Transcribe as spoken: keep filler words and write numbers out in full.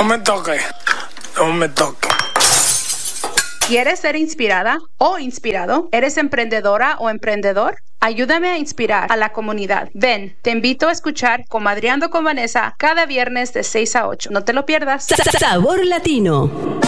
No me toque. No me toque. ¿Quieres ser inspirada o inspirado? ¿Eres emprendedora o emprendedor? Ayúdame a inspirar a la comunidad. Ven, te invito a escuchar Comadreando con Vanessa cada viernes de seis a ocho. No te lo pierdas. Sabor Latino.